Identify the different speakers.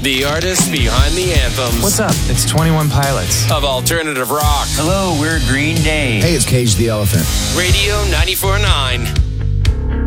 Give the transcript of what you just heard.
Speaker 1: The artists behind the anthems.
Speaker 2: What's up? It's 21 Pilots.
Speaker 1: Of alternative rock.
Speaker 3: Hello, we're Green Day.
Speaker 4: Hey, it's Cage the Elephant.
Speaker 1: Radio 94.9.